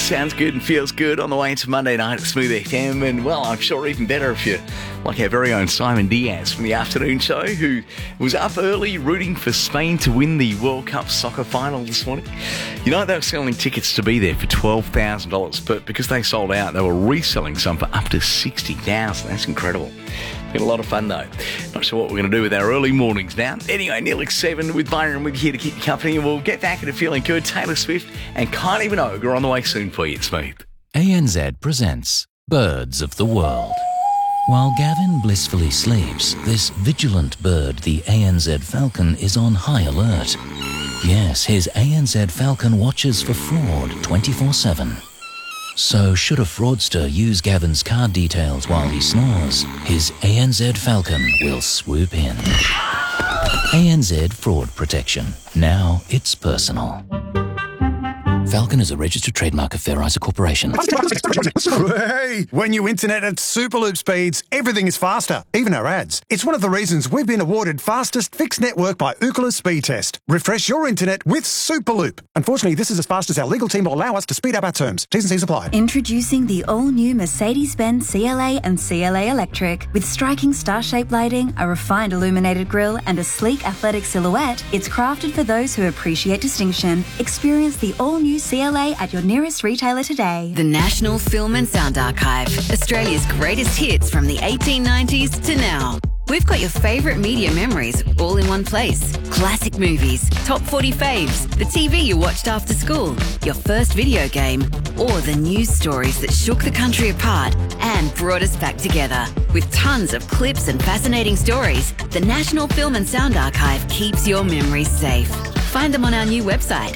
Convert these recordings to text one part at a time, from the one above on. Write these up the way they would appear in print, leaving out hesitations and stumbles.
sounds good and feels good on the way into Monday night at Smooth FM. And, well, I'm sure even better if you're like our very own Simon Diaz from the afternoon show, who was up early rooting for Spain to win the World Cup soccer final this morning. You know, they were selling tickets to be there for $12,000, but because they sold out, they were reselling some for up to $60,000. That's incredible. Been a lot of fun, though. Not sure what we're going to do with our early mornings now. Anyway, nearly 7 with Byron with you here to keep you company, and we'll get back into feeling good. Taylor Swift and Kylie Minogue are on the way soon for you at Smooth. ANZ presents Birds of the World. While Gavin blissfully sleeps, this vigilant bird, the ANZ falcon, is on high alert. Yes, his ANZ falcon watches for fraud 24/7. So should a fraudster use Gavin's card details while he snores, his ANZ falcon will swoop in. ANZ Fraud Protection. Now it's personal. Falcon is a registered trademark of Fair Isa Corporation. Hey, when you internet at Superloop speeds, everything is faster, even our ads. It's one of the reasons we've been awarded fastest fixed network by Ookla Speed Test. Refresh your internet with Superloop. Unfortunately, this is as fast as our legal team will allow us to speed up our terms. T's and C's apply. Introducing the all-new Mercedes-Benz CLA and CLA Electric. With striking star-shaped lighting, a refined illuminated grille, and a sleek athletic silhouette, it's crafted for those who appreciate distinction. Experience the all-new CLA at your nearest retailer today. The National Film and Sound Archive. Australia's greatest hits from the 1890s to now. We've got your favourite media memories all in one place. Classic movies, top 40 faves, the TV you watched after school, your first video game, or the news stories that shook the country apart and brought us back together. With tons of clips and fascinating stories, the National Film and Sound Archive keeps your memories safe. Find them on our new website,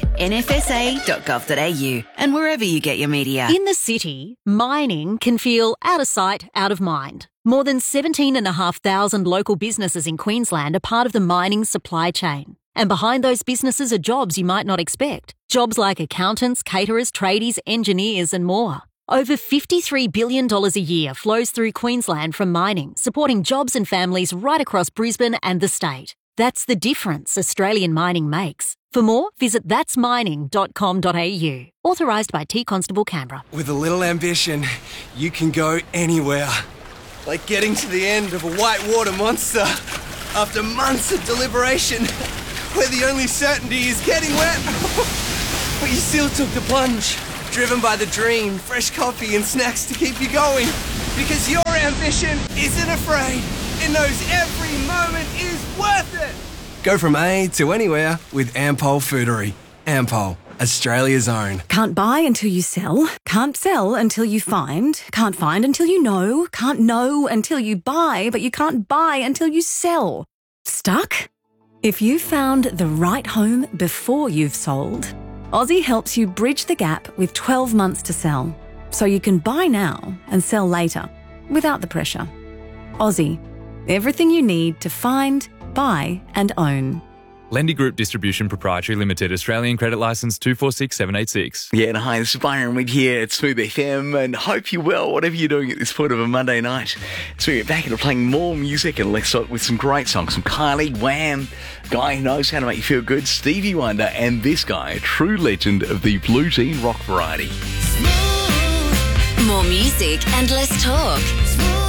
nfsa.gov.au, and wherever you get your media. In the city, mining can feel out of sight, out of mind. More than 17,500 local businesses in Queensland are part of the mining supply chain. And behind those businesses are jobs you might not expect. Jobs like accountants, caterers, tradies, engineers and more. Over $53 billion a year flows through Queensland from mining, supporting jobs and families right across Brisbane and the state. That's the difference Australian mining makes. For more, visit thatsmining.com.au. Authorised by T Constable Canberra. With a little ambition, you can go anywhere. Like getting to the end of a whitewater monster after months of deliberation, where the only certainty is getting wet. But you still took the plunge, driven by the dream, fresh coffee and snacks to keep you going. Because your ambition isn't afraid. It knows every moment is worth it. Go from A to anywhere with Ampol Foodery. Ampol, Australia's own. Can't buy until you sell. Can't sell until you find. Can't find until you know. Can't know until you buy, but you can't buy until you sell. Stuck? If you found the right home before you've sold, Aussie helps you bridge the gap with 12 months to sell. So you can buy now and sell later, without the pressure. Aussie. Everything you need to find, buy and own. Lendy Group Distribution Proprietary Limited, Australian Credit Licence 246786. Yeah, and hi, this is Byron with here at Smooth FM, and hope you're well, whatever you're doing at this point of a Monday night. So we get back into playing more music and let's start with some great songs from Kylie, Wham, guy who knows how to make you feel good, Stevie Wonder, and this guy, a true legend of the blue jean rock variety. More music and less talk.